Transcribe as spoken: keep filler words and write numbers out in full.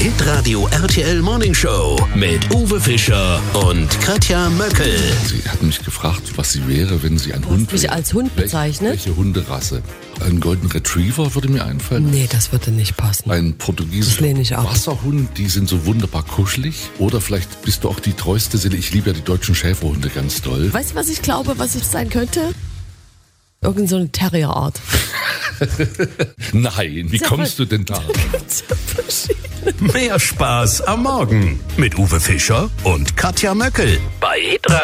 Hitradio R T L Morning Show mit Uwe Fischer und Katja Möckel. Sie hat mich gefragt, was sie wäre, wenn sie ein Du Hund hast mich wäre. als Hund bezeichnet? Welche, welche Hunderasse? Ein Golden Retriever würde mir einfallen. Nee, das würde nicht passen. Ein Das portugiesischer lehne ich ab. Wasserhund, die sind so wunderbar kuschelig. Oder vielleicht bist du auch die treueste Seele. Ich liebe ja die deutschen Schäferhunde ganz doll. Weißt du, was ich glaube, was ich sein könnte? Irgend so eine Terrierart. Nein, wie kommst du denn da? Mehr Spaß am Morgen mit Uwe Fischer und Katja Möckel bei Hitradio.